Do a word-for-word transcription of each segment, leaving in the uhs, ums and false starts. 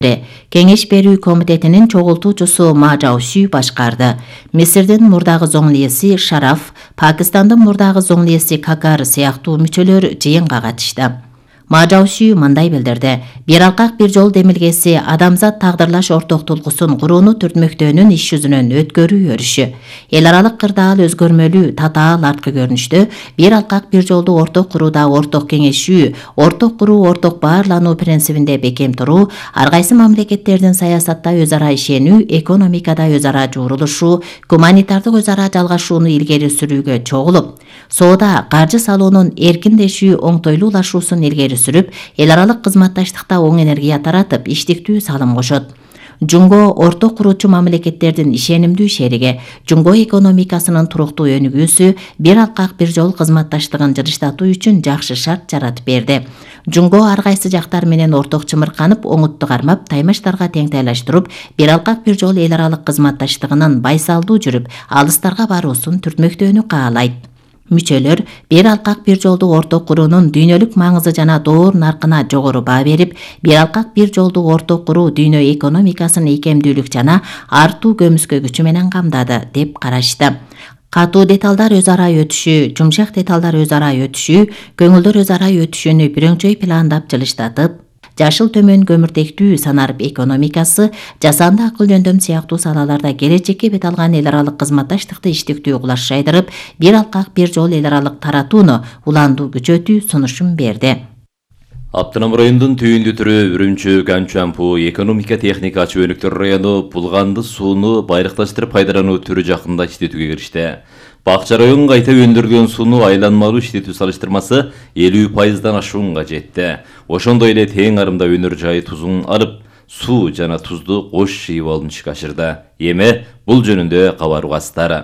Кеңеш берүү комитетинин чогултуучусу Ма Жауши башкарды. Мисирдин мурдагы зоңлиеси Шараф, Пакистандын мурдагы зоңлиеси Какар сыяктуу мүчөлөр жыйынга катышты. Ма Жауши мындай билдирди: бир алкак бир жол демилгеси адамзат тагдырлаш орток тулкусун курууну түртмөктөөнүн иш жүзүнөн өткөрүү өрүшү. Эл аралык кырдаал өзгөрмөлүү, татаал арткы көрүнүштө бир алкак бир жолду орток курууда орток кеңешүү, орток куруу, орток баарлануу принцибинде бекем туруу, ар кайсы мамлекеттердин саясатта өз ара ишенүү, экономикада өз ара жуурулушуу, гуманитардык өз ара жалгашууну илгери сүрүүгө чогулуп, соода, каржы салуунун эркиндешүү, оңтойлуулашуусун илгери сүрүп, эл аралык кызматташтыкта оң энергия таратып, иштиктүү салым кошот. Жумго орток куруучу мамлекеттердин ишенимдүү шериги, Жумго экономикасынын туруктуу өнүгүүсү бир алкак бир жол кызматташтыгын жылыштатуу үчүн жакшы шарт жаратып берди. Жумго ар кайсы жактар менен орток чымырканып, оңутту кармап, таймаштарга тең тайлаштырып, бир алкак бир жол эл аралык кызматташтыгынын байсалдуу жүрүп, алыстарга баруусун түртмөктөөнү каалайт. Мүчөлөр бир алкак бир жолду орток куруунун дүйнөлүк маңызы жана доор наркына жогору баа берип, бир алкак бир жолду орток куруу дүйнө экономикасын ийкемдүүлүк жана артуу көмүскө күчү менен камдады деп карашты. Катуу деталдар өз ара өтүшүү, жумшак деталдар өз ара өтүшүү, көңүлдөр өз ара өтүшүүнү бирөңчөй пландап жылыштатып, жашыл төмөн көмүртектүү санарып экономикасы, жасанды акыл жөндөм сыяктуу салаларда келечекке бет алган эл аралык кызматташтыкты иштиктүү кулаш жайдырып, бир алкак бир жол эл аралык таратууну уландуу күчөтүү сунушун берди. Аптанам районунун түйүндү түрү Үрүмчү, Ганчампу экономика техника чөбөлүктөр району булганды сууну байракташтырып пайдалануу түрү жакында иштетүүгө киришти. Бакча район кайта өндүрүлгөн сууну айланмалуу иштетүү салыштырмасы элүү пайыздан ашуунга жетти. Ошондой эле тең арымда өнөр жайы тузун алып, суу жана тузду кош жыйып алууну ишке ашырды. Эми бул жөнүндө кабар угасыздар.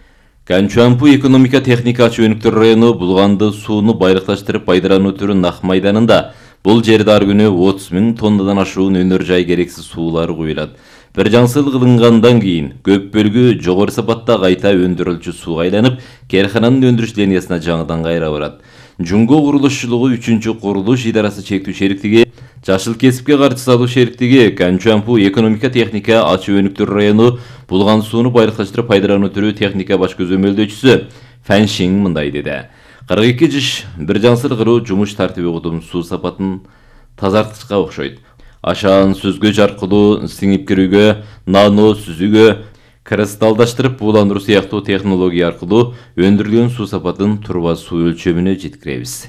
Ганчампу экономика техника чөбөлүктөр району булганды сууну байракташтырып пайдалануу түрү нак майданында. Бул жерде ар күнү отуз миң тоннадан ашуун өнөр жай керексиз суулар куюлат. Бир жаңсыл кылынгандан кийин көп бөлүгү жогору сапатта кайта өндүрүлчү сууга айланып, кээрхананын өндүрүш линиясына жаңыдан кайра барат. Жумго курулушчулугу үчүнчү курулуш идарасы чектүү шериктиги, Жашыл кесипке каршы салуу шериктиги Ганчампу экономика техника чөбөлүктөр району булган сууну байракташтырып пайдалануу түрү техника баш көзөмөлдөөчүсү Фэншин мындай деди. кырк эки жыш бир жаңсыл кыруу жумуш тартиби угдум суу сапатын тазартышка окшойт. Ашаан сүзгөч аркылуу сиңип кирүүгө, нано сүзүүгө, кристалдаштырып бууландыруу сыяктуу технология аркылуу өндүрүлгөн суу сапатын турба суу өлчөмүнө жеткиребиз.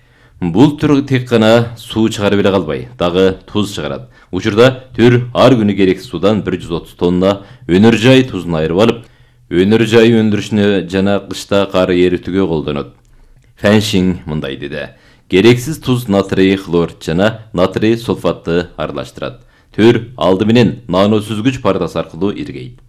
Бул түр тек гана суу чыгарып эле калбай, дагы туз чыгарат. Учурда түр ар күнү керексиз суудан бир жүз отуз тонна өнөр жай тузун айырып алып, өнөр жай өндүрүшүнө жана кышта кар эритүүгө колдонот. Фэншин мындай деди. Керексиз туз натрий хлор жана натрий сульфатты аралаштырат. Түр алды менен нано сүзгүч партасы аркылуу иргейт.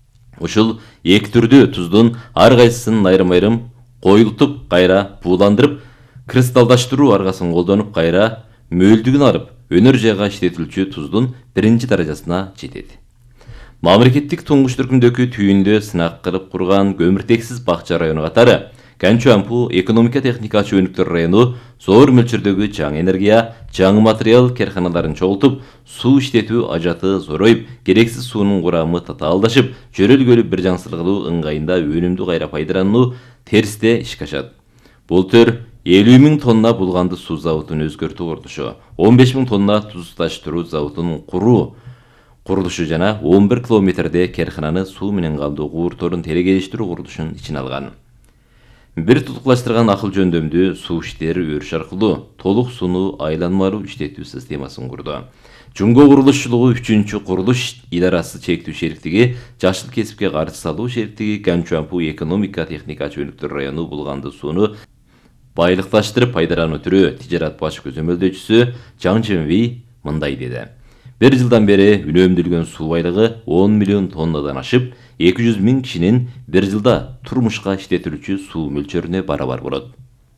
Ушул эки түрдүү туздун ар кайсысын айрым-айрым коюлтуп, кайра бууландырып, кристалдаштыруу аргасын колдонуп, кайра мөлдүгүн алып, өнөр жайга иштетилчү туздун биринчи даражасына жетет. Мамлекеттик туңгуч түркүмдөгү түйүндө сынак кылып курган көмүртексиз бакча району катары Ганчампу экономика техника чөбөлүктөр району зор мөлчөрдөгү жаңы энергия, жаңы материал керханаларын чогултуп, суу иштетүү ажаты зоройуп, керексиз суунун курамы татаалдашып, жөрөлгөлү бир жаңсыл кылуу ыңгайында өнүмдү кайра пайдалануу терсте ишке ашат. Бул төр элүү миң тонна булганды суу заводун өзгөртүү курулушу, он беш миң тонна туз таштыруу заводунун куруу курулушу жана он бир километрде керхананы суу менен камдоо куурторун телекелиштирүү курулушун ичине алган. Бир тутуклаштырган акыл жөндөмдүү суу иштери өрүш аркылуу толук сууну айланмалуу иштетүү системасын курду. Жумго курулушчулугу үчүнчү курулуш идарасы чектүү шериктиги, Жашыл кесипке каршы салуу шериктиги Ганчампу экономика техника чөбөлүктөр району булганды сууну байлыкташтырып пайдалануу түрү тижарат баш көзөмөлдөөчүсү Жаң Ченви мындай деди. Бир жылдан бери үнөмдөлгөн суу байлыгы он миллион тоннадан ашып, эки жүз миң кишинин бир жылда турмушка иштетилүүчү суу мөлчөрүнө барабар болот.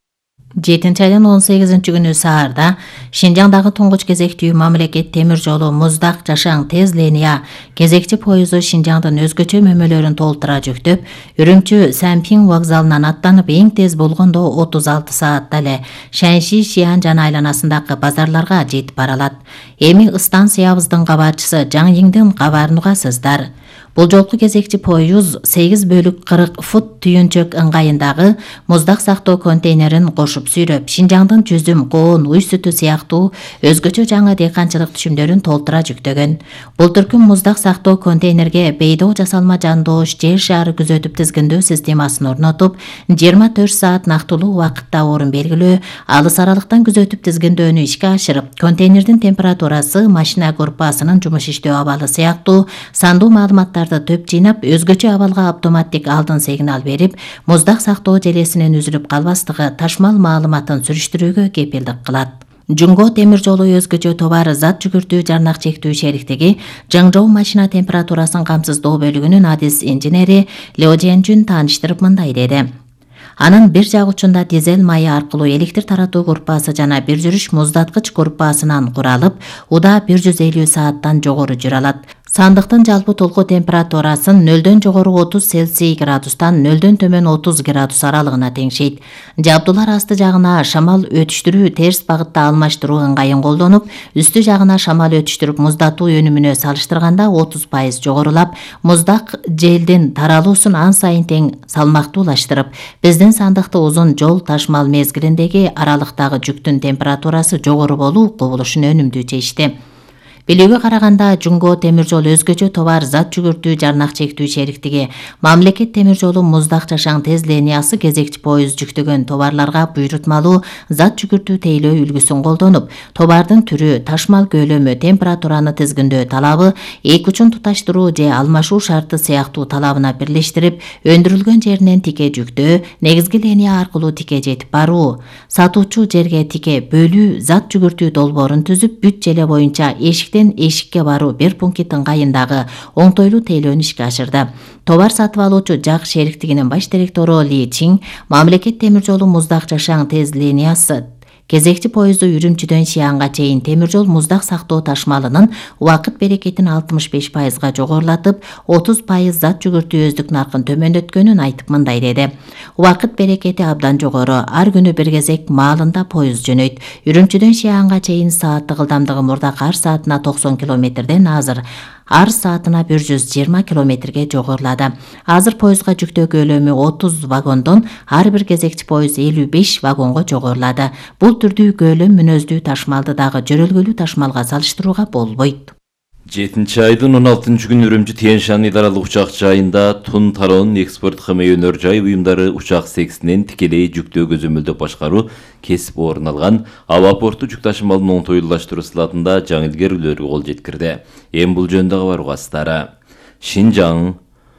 жетинчи айдын он сегизинчи күнү саарда Шинжаңдагы туңгуч кезектүү мамлекет темир жолу Муздак Жашаң тез линия кезекчи поезу Шинжаңдын өзгөчө мөмөлөрүн толтура жүктөп, Үрүмчү Сәнпиң вокзалынан аттанып эң тез болгондо отуз алты саатта эле Шэньши, Шиан жана айланасындагы базарларга жетип бара алат. Эми станциябыздын кабарчысы Жаң Йиңдин кабарын угасыздар. Бул жолку кезекчи поюз сегиз бөлүк кырк фут түйүнчөк ыңгайындагы муздак сактоо контейнерин кошуп сүйрөп, Шинжаңдын жүзүм, коон, уй сүтү сыяктуу өзгөчө жаңы дыйканчылык түшүмдөрүн толтура жүктөгөн. Бул түркүм муздак сактоо контейнерге бейдоо жасалма жандоош жер шары күзөтүп тизгиндөө системасын орнотуп, жыйырма төрт саат нактылуу убакытта орун белгилөө, алыс аралыктан күзөтүп тизгиндөөнү ишке ашырып, контейнердин температурасы, машина корпусунун жумуш иштөө абалы сыяктуу сандуу маалыматтарды төп жыйнап, өзгөчө абалга автоматтик алдын сигнал берип, муздак сактоо желесинин үзүлүп калбастыгы ташмал маалыматын сүрүштүрүүгө кепилдик кылат. Жунго темир жолу өзгөчө товар зат жүгүртүү жарнак чектүү шериктиги Жаңжоу машина температурасын камсыздоо бөлүгүнүн адис инженери Лё Жэнжүн тааныштырып мындай деди. Анын бир жак учунда дизель майы аркылуу электр таратуу корпусу жана бир жүрүш муздаткыч корпусунан куралып, удаа бир жүз элүү сааттан жогору жүрө алат. Сандыктын жалпы толку температурасын нөлдөн жогору отуз Цельсий градустан нөлдөн төмөн отуз градус аралыгына теңшейт. Жабдуулар асты жагына шамал өтүштүрүү терс багытта алмаштыруу ыңгайын колдонуп, үстү жагына шамал өтүштүрүп муздатуу өнүмүнө салыштырганда отуз пайыз жогорулап, муздак желдин таралуусун ан сайын тең салмактуулаштырып, биздин сандыкты узун жол ташмал мезгилиндеги аралыктагы жүктүн температурасы жогору болуу кубулушун өнүмдүү чечти. Билүүгө караганда, Жунго темир жолу өзгөчө товар зат жүгүртүү жарнак чектүү шериктиги мамлекет темир жолу Муздак Жашаң тез линиясы кезекчи поезд жүктөгөн товарларга буйрутмалуу зат жүгүртүү тейлөө үлгүсүн колдонуп, товардын түрү, ташмал көлөмү, температураны тизгиндөө талабы, эки учун туташтыруу же алмашуу шарты сыяктуу талабына бирлештирип, өндүрүлгөн жеринен тике жүктөө, негизги линия аркылуу тике жетип баруу, сатуучу жерге тике бөлүү зат жүгүртүү долбоорун түзүп, бүт желе боюнча эшиктен эшикке баруу бир пункт ыңгайындагы оңтойлуу тейлөөнү ишке ашырды. Товар сатып алуучу жак шериктигинин баш директору Ли Чин мамлекет темир жолу Муздак Жашаң тез линиясы кезекчи поезду Үрүмчүдөн Шиянга чейин темир жол муздак сактоо ташмалынын убакыт берекетин алтымыш беш пайызга жогорулатып, отуз пайыз зат жүгүртүү өздүк наркын төмөндөткөнүн айтып мындай деди. Убакыт берекети абдан жогору, ар күнү бир кезек маалында поезд жөнөйт. Үрүмчүдөн Шиянга чейин сааттык ылдамдыгы мурдак ар саатына токсон километрден азыр ар саатына бир жүз жыйырма километрге жогорулады. Азыр поездга жүктөө көлөмү отуз вагондон ар бир кезекчи поезд элүү беш вагонго жогорулады. Бул түрдүү көлөм мүнөздүү ташмалды дагы жөрөлгөлүү ташмалга салыштырууга болбойт. жетинчи айдын он алтынчы күнү Үрүмчү Тянь-Шань идаралык учак жайында Тун Тарон экспорт кымый өнөр жай уюмдары учак сексинен тикелей жүктөө көзөмөлдөп башкаруу кесип орун алган аба порту жүк ташымалын оңтойлуулаштыруу сылатында жаңы илгерүүлөргө кол жеткирди. Эми бул жөнүндө кабар угасыздары. Шинжаң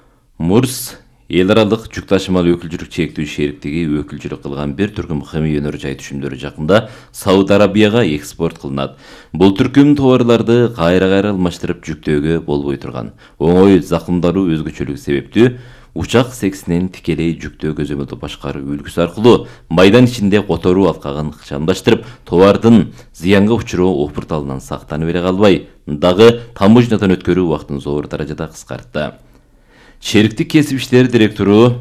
Мурс эл аралык жүк ташымал өкүлчүлүк чектүү шериктиги өкүлчүлүк кылган бир түркүм кымый өнөр жай түшүмдөрү жакында Сауд Арабияга экспорт кылынат. Бул түркүм товарларды кайра-кайра алмаштырып жүктөөгө болбой турган оңой закымдаруу өзгөчөлүгү себептүү учак сексинен тикелей жүктөө көзөмөлдө башкаруу үлгүсү аркылуу майдан ичинде которуу алкагын ыкчамдаштырып, товардын зыянга учуруу опурт алынан сактанып бере калбай, дагы таможнядан өткөрүү убактын зор даражада кыскартты. Шериктик кесип иштери директору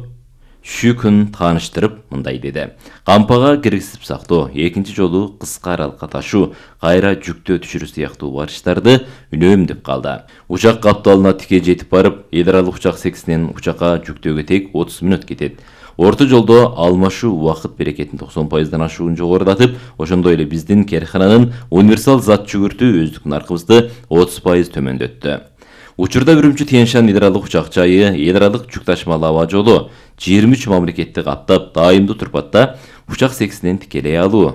Шүкүн тааныштырып мындай деди. Кампага киргизип сактоо, экинчи жолу кыска аралыкка ташуу, кайра жүктөө түшүрүү сыяктуу барыштарды үнөмдөп калды. Учак капталына тике жетип барып, эл аралык учак сексинен учакка жүктөөгө тек отуз мүнөт кетет. Орто жолдо алмашуу убакыт берекетин токсон пайыздан ашуун жогорулатып, ошондой эле биздин керхананын универсал зат жүгүртүү өздүк наркыбызды отуз пайыз төмөндөттү. Учурда Үрүмчү Тянь-Шань идаралык учак жайы, эл аралык жүк ташымал аба жолу, жыйырма үч мамлекетти каптап, дайымдуу турпатта учак сексинен тикелей алуу,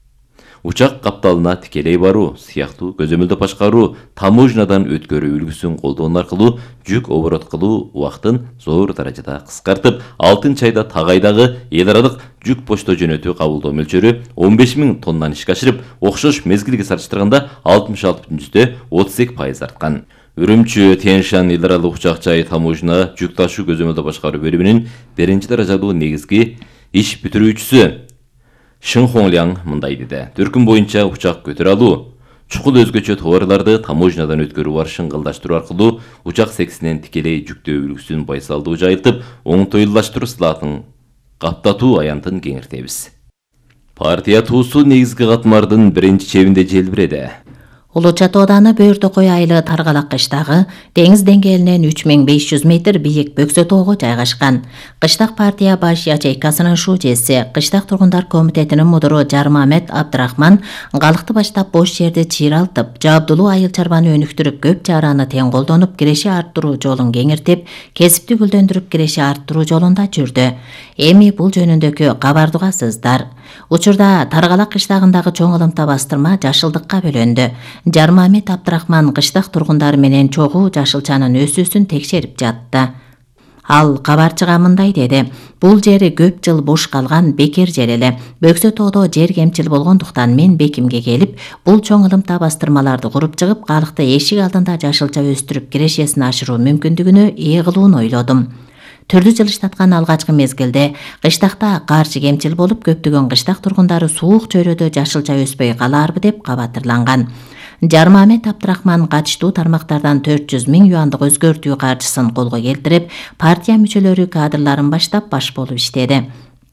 учак капталына тикелей баруу сыяктуу көзөмөлдө башкаруу, таможнядан өткөрүү үлгүсүн колдонуу аркылуу жүк оборот кылуу убактын зор даражада кыскартып, алтынчы айда Тагайдагы эл аралык жүк почта жөнөтүү кабылдоо мөлчөрү он беш миң тоннаны ишке ашырып, окшош мезгилге салыштырганда алтымыш алты бүтүн жүздөй отуз эки пайыз арткан. Үрүмчү Тянь-Шань идаралык учак жайы таможня жүк ташуу көзөмөлдө башкаруу бөлүмүнүн биринчи даражалуу негизги иш бүтүрүүчүсү Шың Хонгляң мындай деди. Түркүм боюнча учак көтөрө алуу, чукул өзгөчө товарларды таможнядан өткөрүү бар шыңгылдаштыруу аркылуу учак сексинен тикелей жүктөө үлгүсүн байсалдуу жайылтып, оңтойлуулаштыруу сылатын каптатуу аянтын кеңиртебиз. Партия туусу негизги катмардын биринчи чебинде желбиреди. Улуу Чат ооданы Бөөртөкөй айылы Таргалак кыштагы деңиз деңгээлинен үч миң беш жүз метр бийик Бөксө тоого жайгашкан. Кыштак партия баш ячейкасынын шүүжеси, Кыштак тургундар комитетинин мудуру Жармамет Абдрахман калыкты баштап бош жерди чыйралтып, жабдулуу айыл чарбаны өнүктүрүп, көп чараны тең колдонуп, киреши арттыруу жолун кеңиртип, кесипти гүлдөндүрүп, киреши арттыруу жолунда жүрдү. Эми бул жөнүндөгү кабарды угасыздар. Учурда Таргалак кыштагындагы чоң ылымта бастырма жашылдыкка бөлөндү. Жармамет Абдрахман кыштак тургундары менен чогуу жашылчанын өсүүсүн текшерип жатты. Ал кабарчыга мындай деди. Бул жери көп жыл бош калган бекер жер эле. Бөксө тоодо жер кемчил болгондуктан мен бекимге келип, бул чоң ылымта бастырмаларды куруп чыгып, калыкты эшик алдында жашылча өстүрүп кирешесин ашыруу мүмкүндүгүнө ээ кылууну ойлодум. Түрдү жылыштаткан алгачкы мезгилде кыштакта каршы кемчил болуп, көптөгөн кыштак тургундары суук чөйрөдө жашылча өспөй калаарбы деп кабатырланган. Жармамет Абдрахман катыштуу тармактардан төрт жүз миң юандык өзгөртүү каржысын колго келтирип, партия мүчөлөрү кадрларын баштап баш болуп иштеди.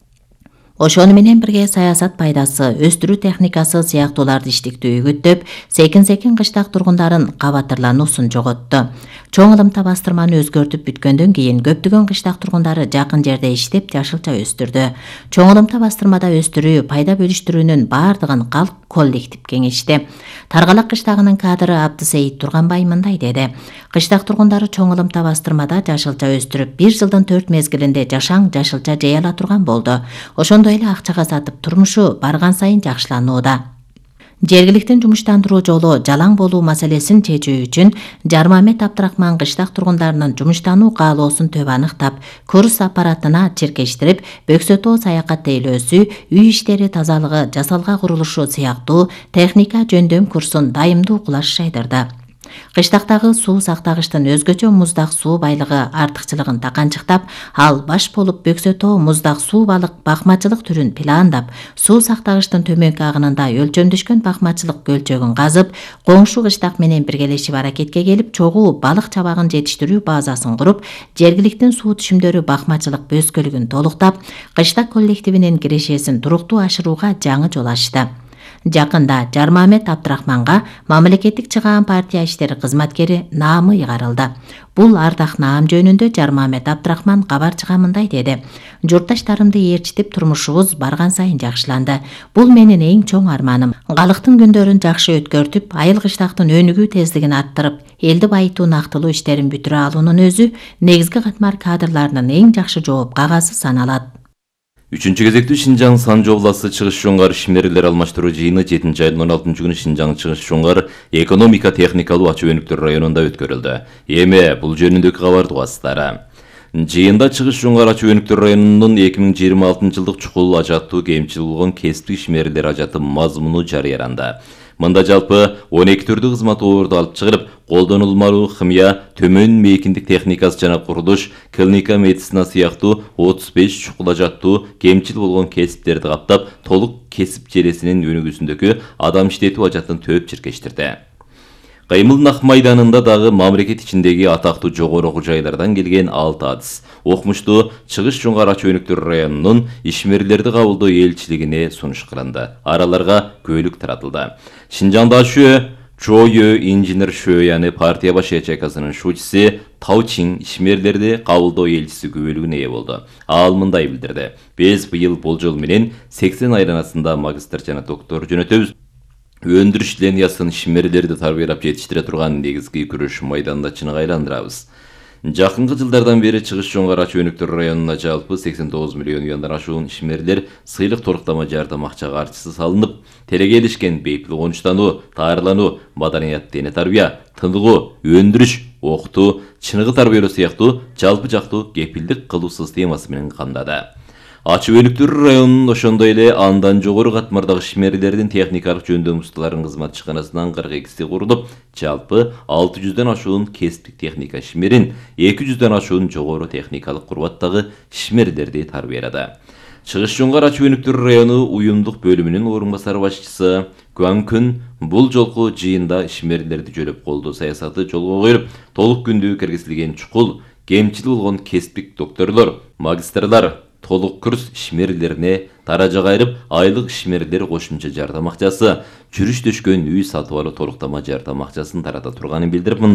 Ошону менен бирге саясат пайдасы, өстүрүү техникасы сыяктууларды иштиктүү үгүттөп, секин-секин кыштак тургундарын кабатырлануусун жоготту. Чоң ылымта бастырманы өзгөртүп бүткөндөн кийин көптөгөн кыштак тургундары жакын жерде иштеп жашылча өстүрдү. Чоң ылымта бастырмада өстүрүү, пайда бөлүштүрүүнүн бардыгын калк коллектив кеңешти. Таргалак кыштагынын кадры Абдысейит Турганбай мындай деди. Кыштак тургундары чоң ылымта бастырмада жашылча өстүрүп, бир жылдын төрт мезгилинде жашаң жашылча жей ала турган болду. Ошондой эле акчага сатып турмушу барган сайын жакшыланууда. Жергиликтин жумуштандыруу жолу жалаң болуу маселесин чечүү үчүн Жармамет Абдрахман кыштак тургундарынын жумуштануу каалоосун төп аныктап, курс аппаратына чиркештирип, Бөксө тоо саякат тейлөөсү, үй иштери тазалыгы, жасалга курулушу сыяктуу техника жөндөм курсун дайымдуу кулаш жайдырды. Кыштактагы суу сактагычтын өзгөчө муздак суу байлыгы артыкчылыгын таканчыктап, ал баш болуп Бөксө тоо муздак суу балык бакмачылык түрүн пландап, суу сактагычтын төмөнкү агынында өлчөмдөшкөн бакмачылык көлчөгүн казып, коңшу кыштак менен биргелешип аракетке келип, чогуу балык чабагын жетиштирүү базасын куруп, жергиликтин суу түшүмдөрү бакмачылык бөскөлүгүн толуктап, кыштак коллективинин кирешесин туруктуу ашырууга жаңы жол ачты. Жакында Жармамет Абдрахманга мамлекеттик чыгаан партия иштери кызматкери наамы ыйгарылды. Бул ардак наам жөнүндө Жармамет Абдрахман кабарчыга мындай деди. Журтташтарымды ээрчитип турмушубуз барган сайын жакшыланды. Бул менин эң чоң арманым. Калыктын күндөрүн жакшы өткөртүп, айыл кыштактын өнүгүү тездигин арттырып, элди байытуу нактылуу иштерин бүтүрө алуунун өзү негизги катмар кадрларынын эң жакшы жооп кагазы саналат. Үчүнчү кезектүү Шинжаң Санжы областы Чыгыш Жоңгар ишмерлер алмаштыруу жыйыны жетинчи айдын он алтынчы күнү Шинжаң Чыгыш Жоңгар экономика техникалуу ачуу өнүктүрүү районунда өткөрүлдү. Эми бул жөнүндөгү кабарды угасыздар. Жыйында Чыгыш Жоңгар ачуу өнүктүрүү районунун эки миң жыйырма алтынчы жылдык чукул ажаттуу кемчил болгон кесиптик ишмерлер ажаты мазмуну жарыяланды. Мында жалпы он эки түрдүү кызмат орду алып чыгылып, колдонулмалуу химия, төмөн мейкиндик техникасы жана курулуш, клиника медицина сыяктуу отуз беш чукул ажаттуу кемчил болгон кесиптерди каптап, толук кесип желесинин өнүгүүсүндөгү адам иштетүү ажатын төп чиркештирди. Кыймыл Нак майданында дагы мамлекет ичиндеги атактуу жогору окуу жайлардан келген алты адыс окумуштуу Чыгыш Жоңгар ачуу өнүктүрүү районунун ишмерлерди кабылдоо элчилигине сунуш кылынды. Араларга көйлүк таратылды. Шинжаңда шөө Чойö инженер Шөөяны партия баш ячейкасынын шүүчүсү Таучин ишмерлерди кабылдоо элчиси күбөлүгүнө ээ болду. Ал мындай билдирди. Биз быйыл болжол менен сексен айланасында магистр жана доктор жөнөтөбүз. Өндүрүш линиясын ишмерлерди тарбиялап жетиштире турган негизги күрөш майданында чыныгы айландырабыз. Жакынкы жылдардан бери Чыгыш Жоңгар ачуу өнүктүрүү районуна жалпы сексен тогуз миллион юандан ашуун ишмерлер сыйлык торуктама жардам акча каржысы салынып, терегелишкен бейпил конуштануу, таарылануу, маданият дене тарбия, тындыгуу, өндүрүш, окутуу, чыныгы тарбиялоо сыяктуу жалпы жактуу кепилдик кылуу системасы менен камдады. Ачуу өнүктүрүү районунун ошондой эле андан жогору катмардагы ишмерлердин техникалык жөндөм усталарын кызматчыканасынан кырк экиси курулуп, жалпы алты жүздөн ашуун кесиптик техника ишмерин, эки жүздөн ашуун жогору техникалык курбаттагы ишмерлерди тарбиялады. Чыгыш Жоңгар Ачуу Өнүктүрүү району уюмдук бөлүмүнүн орун басары башчысы Куан Күн бул жолку жыйында ишмерлерди жөлөп колдоо саясаты жолго коюлуп, толук күндүү киргизилген чукул, кемчил болгон кесиптик докторлор, магистрлар, толук курс ишмерлерине таража кайрып, айлык ишмерлер кошумча жардам акчасы, жүрүш төшкөн үй сатып алуу толуктама жардам акчасын тарата турганын билдирип,